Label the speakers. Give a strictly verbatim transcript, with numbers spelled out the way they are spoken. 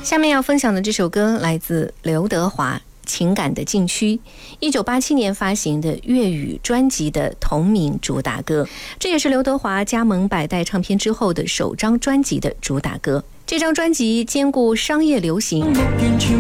Speaker 1: 下面要分享的这首歌来自刘德华，《情感的禁区》，一九八七年发行的粤语专辑的同名主打歌，这也是刘德华加盟百代唱片之后的首张专辑的主打歌。这张专辑兼顾商业流行，